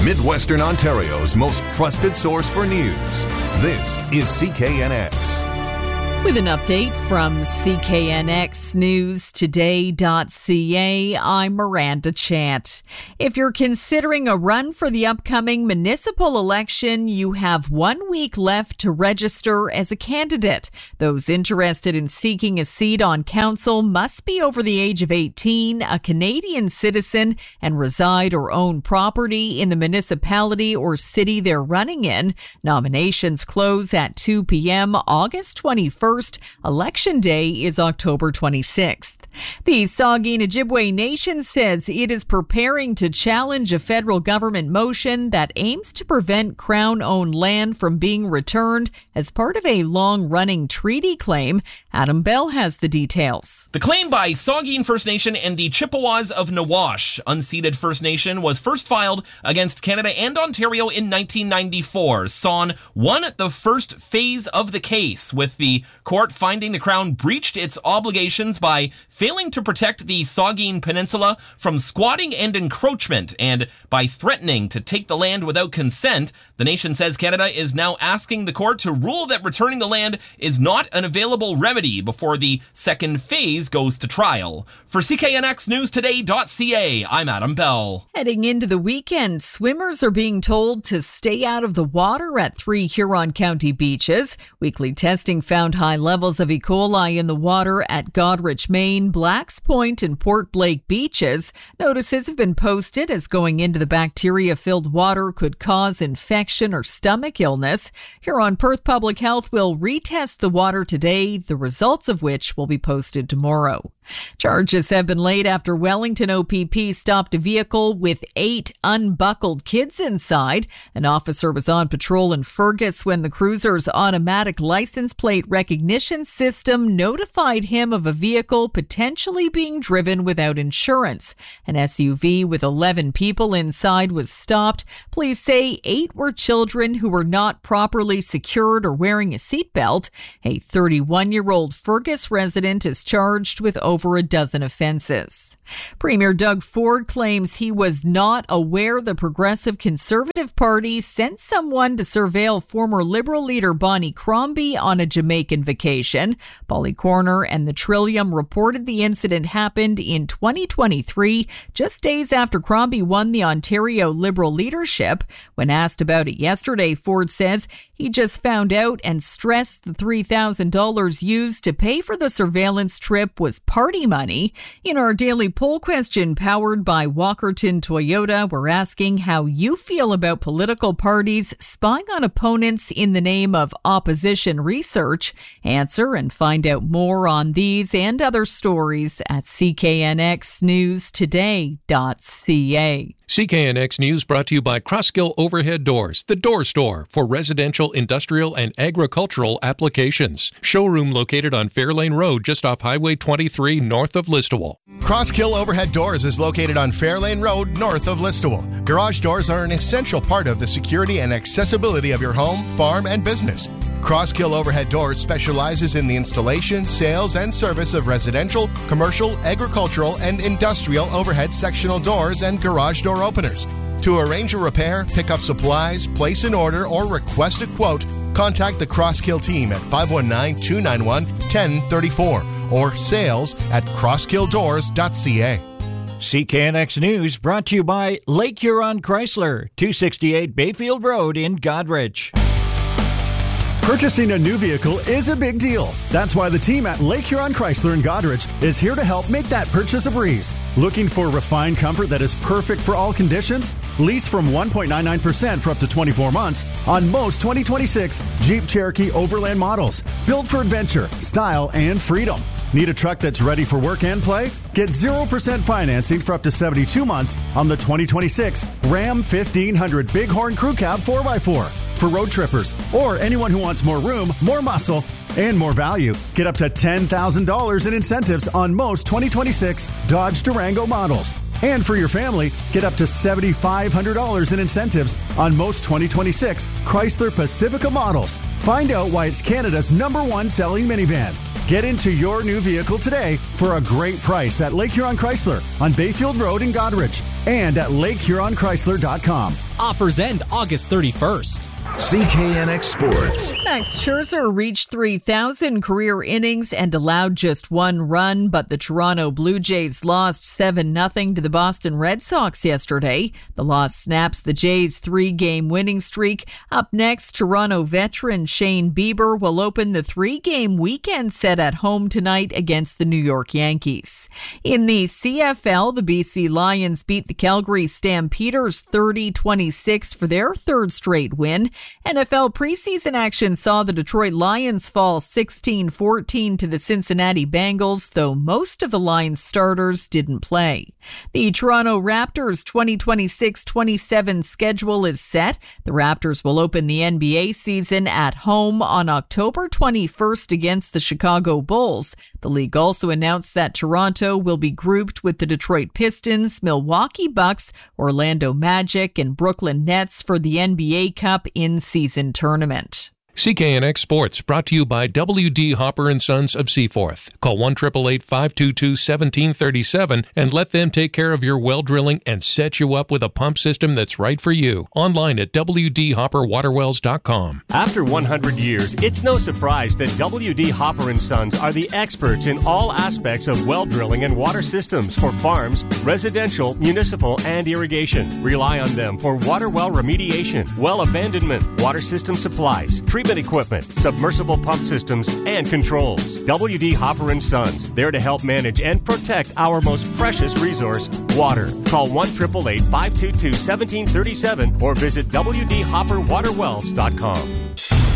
Midwestern Ontario's most trusted source for news. This is CKNX. With an update from CKNXNewsToday.ca, I'm Miranda Chant. If you're considering a run for the upcoming municipal election, you have 1 week left to register as a candidate. Those interested in seeking a seat on council must be over the age of 18, a Canadian citizen, and reside or own property in the municipality or city they're running in. Nominations close at 2 p.m. August 21st. Election Day is October 26th. The Saugeen Ojibwe Nation says it is preparing to challenge a federal government motion that aims to prevent Crown-owned land from being returned as part of a long-running treaty claim. Adam Bell has the details. The claim by Saugeen First Nation and the Chippewas of Nawash, unceded First Nation, was first filed against Canada and Ontario in 1994. SON won the first phase of the case, with the court finding the Crown breached its obligations by failing to protect the Saugeen Peninsula from squatting and encroachment, and by threatening to take the land without consent. The nation says Canada is now asking the court to rule that returning the land is not an available remedy before the second phase goes to trial. For CKNXNewsToday.ca, I'm Adam Bell. Heading into the weekend, swimmers are being told to stay out of the water at 3 Huron County beaches. Weekly testing found high levels of E. coli in the water at Goderich, Maine, Blacks Point, and Port Blake beaches. Notices have been posted as going into the bacteria-filled water could cause infection or stomach illness. Huron Perth Public Health will retest the water today, the results of which will be posted tomorrow. Charges have been laid after Wellington OPP stopped a vehicle with 8 unbuckled kids inside. An officer was on patrol in Fergus when the cruiser's automatic license plate recognition system notified him of a vehicle potentially being driven without insurance. An SUV with 11 people inside was stopped. Police say 8 were children who were not properly secured or wearing a seatbelt. A 31-year-old Fergus resident is charged with over a dozen offenses. Premier Doug Ford claims he was not aware the Progressive Conservative Party sent someone to surveil former Liberal leader Bonnie Crombie on a Jamaican vacation. Polly Corner and the Trillium reported the incident happened in 2023, just days after Crombie won the Ontario Liberal leadership. When asked about it yesterday, Ford says he just found out and stressed the $3,000 used to pay for the surveillance trip was party money. In our daily poll question powered by Walkerton Toyota, we're asking how you feel about political parties spying on opponents in the name of opposition research. Answer and find out more on these and other stories at CKNXNewsToday.ca. CKNX News brought to you by Crosskill Overhead Doors, the door store for residential, industrial, and agricultural applications. Showroom located on Fairlane Road, just off Highway 23, north of Listowel. Crosskill Overhead Doors is located on Fairlane Road, north of Listowel. Garage doors are an essential part of the security and accessibility of your home, farm, and business. Crosskill Overhead Doors specializes in the installation, sales, and service of residential, commercial, agricultural, and industrial overhead sectional doors and garage door openers. To arrange a repair, pick up supplies, place an order, or request a quote, contact the Crosskill team at 519-291-1034 or sales@crosskilldoors.ca. CKNX News brought to you by Lake Huron Chrysler, 268 Bayfield Road in Goderich. Purchasing a new vehicle is a big deal. That's why the team at Lake Huron Chrysler in Goderich is here to help make that purchase a breeze. Looking for refined comfort that is perfect for all conditions? Lease from 1.99% for up to 24 months on most 2026 Jeep Cherokee Overland models. Built for adventure, style, and freedom. Need a truck that's ready for work and play? Get 0% financing for up to 72 months on the 2026 Ram 1500 Bighorn Crew Cab 4x4. For road trippers or anyone who wants more room, more muscle, and more value. Get up to $10,000 in incentives on most 2026 Dodge Durango models. And for your family, get up to $7,500 in incentives on most 2026 Chrysler Pacifica models. Find out why it's Canada's #1 selling minivan. Get into your new vehicle today for a great price at Lake Huron Chrysler on Bayfield Road in Goderich and at LakeHuronChrysler.com. Offers end August 31st. CKNX Sports. Max Scherzer reached 3,000 career innings and allowed just one run, but the Toronto Blue Jays lost 7-0 to the Boston Red Sox yesterday. The loss snaps the Jays' 3-game winning streak. Up next, Toronto veteran Shane Bieber will open the 3-game weekend set at home tonight against the New York Yankees. In the CFL, the BC Lions beat the Calgary Stampeders 30-26 for their third straight win. NFL preseason action saw the Detroit Lions fall 16-14 to the Cincinnati Bengals, though most of the Lions starters didn't play. The Toronto Raptors 2026-27 schedule is set. The Raptors will open the NBA season at home on October 21st against the Chicago Bulls. The league also announced that Toronto will be grouped with the Detroit Pistons, Milwaukee Bucks, Orlando Magic, and Brooklyn Nets for the NBA Cup in-season tournament. CKNX Sports, brought to you by W.D. Hopper & Sons of Seaforth. Call 1-888-522-1737 and let them take care of your well drilling and set you up with a pump system that's right for you. Online at WDHopperWaterwells.com. After 100 years, it's no surprise that W.D. Hopper & Sons are the experts in all aspects of well drilling and water systems for farms, residential, municipal, and irrigation. Rely on them for water well remediation, well abandonment, water system supplies, treatment equipment, submersible pump systems, and controls. W.D. Hopper & Sons, there to help manage and protect our most precious resource, water. Call 1-888-522-1737 or visit WDHopperWaterwells.com.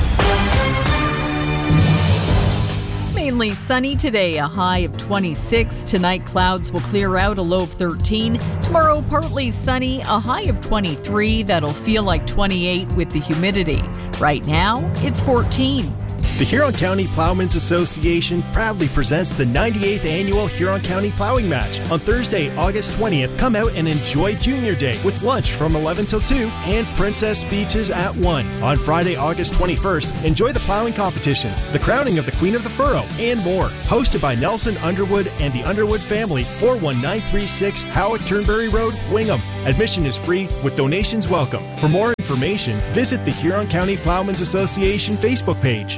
Mainly sunny today, a high of 26. Tonight, clouds will clear out, a low of 13. Tomorrow, partly sunny, a high of 23. That'll feel like 28 with the humidity. Right now, it's 14. The Huron County Plowmen's Association proudly presents the 98th Annual Huron County Plowing Match. On Thursday, August 20th, come out and enjoy Junior Day with lunch from 11 till 2 and Princess Speeches at 1. On Friday, August 21st, enjoy the plowing competitions, the crowning of the Queen of the Furrow, and more. Hosted by Nelson Underwood and the Underwood family, 41936 Howick Turnberry Road, Wingham. Admission is free with donations welcome. For more information, visit the Huron County Plowmen's Association Facebook page.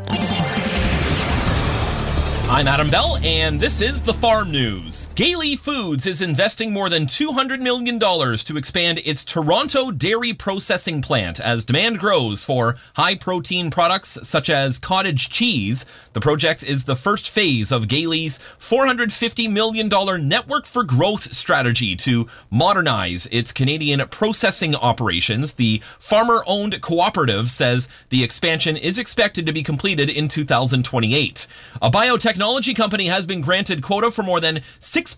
I'm Adam Bell, and this is the Farm News. Gailey Foods is investing more than $200 million to expand its Toronto dairy processing plant as demand grows for high-protein products such as cottage cheese. The project is the first phase of Gailey's $450 million Network for Growth strategy to modernize its Canadian processing operations. The farmer-owned cooperative says the expansion is expected to be completed in 2028. A biotechnology company has been granted quota for more than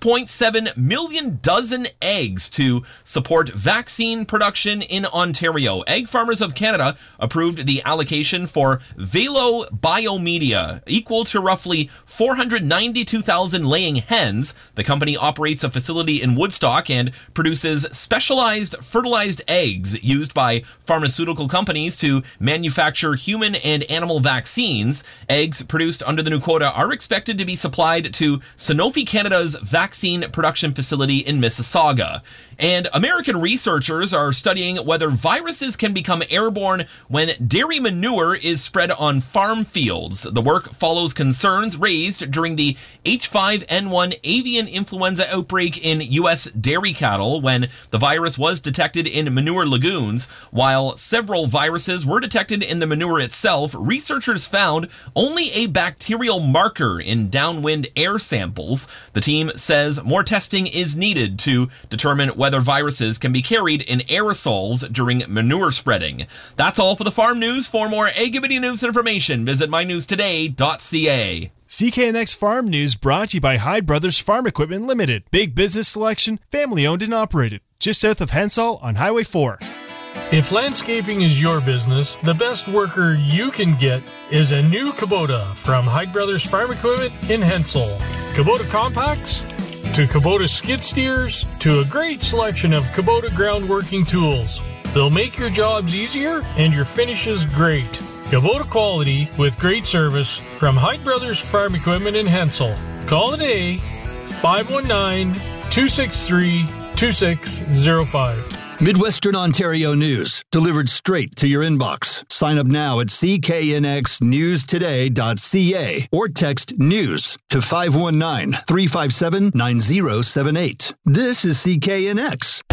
6.7 million dozen eggs to support vaccine production in Ontario. Egg Farmers of Canada approved the allocation for Velo Biomedia, equal to roughly 492,000 laying hens. The company operates a facility in Woodstock and produces specialized fertilized eggs used by pharmaceutical companies to manufacture human and animal vaccines. Eggs produced under the new quota are expected to be supplied to Sanofi Canada's vaccine production facility in Mississauga. And American researchers are studying whether viruses can become airborne when dairy manure is spread on farm fields. The work follows concerns raised during the H5N1 avian influenza outbreak in U.S. dairy cattle when the virus was detected in manure lagoons. While several viruses were detected in the manure itself, researchers found only a bacterial marker in downwind air samples. The team says more testing is needed to determine whether viruses can be carried in aerosols during manure spreading. That's all for the Farm News. For more Agility News information, visit mynewstoday.ca. CKNX Farm News brought to you by Hyde Brothers Farm Equipment Limited. Big business selection, family owned and operated. Just south of Hensall on Highway 4. If landscaping is your business, the best worker you can get is a new Kubota from Hyde Brothers Farm Equipment in Hensall. Kubota compacts to Kubota skid steers to a great selection of Kubota ground working tools. They'll make your jobs easier and your finishes great. Kubota quality with great service from Hyde Brothers Farm Equipment in Hensel. Call today, 519-263-2605. Midwestern Ontario news, delivered straight to your inbox. Sign up now at cknxnewstoday.ca or text NEWS to 519-357-9078. This is CKNX,